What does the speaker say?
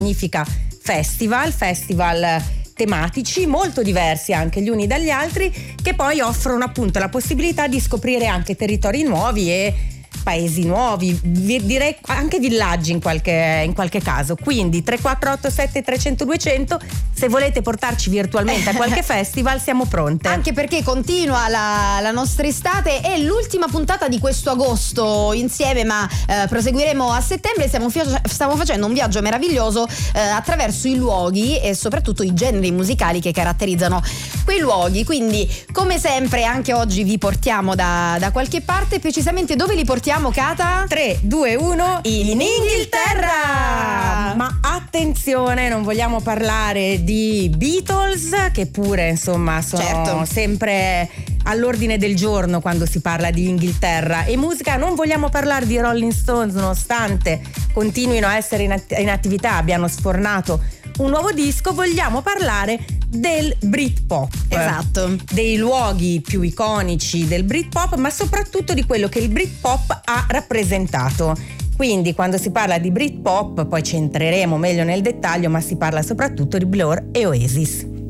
significa festival tematici molto diversi anche gli uni dagli altri, che poi offrono appunto la possibilità di scoprire anche territori nuovi e paesi nuovi, direi anche villaggi in qualche caso. Quindi 3487 300 200, se volete portarci virtualmente a qualche festival siamo pronte. Anche perché continua la nostra estate, è l'ultima puntata di questo agosto insieme, ma proseguiremo a settembre. Stiamo facendo un viaggio meraviglioso attraverso i luoghi e soprattutto i generi musicali che caratterizzano quei luoghi. Quindi come sempre anche oggi vi portiamo da qualche parte. Precisamente dove li portiamo, Cata? 3, 2, 1, in Inghilterra! Ma attenzione, non vogliamo parlare di Beatles, che pure insomma sono sempre all'ordine del giorno quando si parla di Inghilterra e musica. Non vogliamo parlare di Rolling Stones, nonostante continuino a essere in attività, abbiano sfornato un nuovo disco. Vogliamo parlare del Britpop. Esatto. Dei luoghi più iconici del Britpop, ma soprattutto di quello che il Britpop ha rappresentato. Quindi quando si parla di Britpop, poi ci entreremo meglio nel dettaglio, ma si parla soprattutto di Blur e Oasis.